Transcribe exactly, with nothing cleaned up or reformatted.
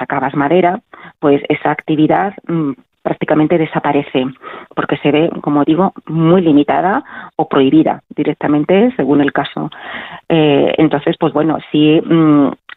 sacabas madera, pues esa actividad mmm, prácticamente desaparece, porque se ve, como digo, muy limitada o prohibida directamente según el caso. Eh, entonces, pues bueno, sí, mmm,